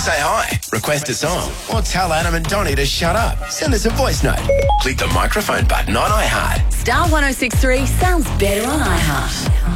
Say hi, request a song, or tell Adam and Donnie to shut up. Send us a voice note. Click the microphone button on iHeart. Star 106.3 sounds better on iHeart.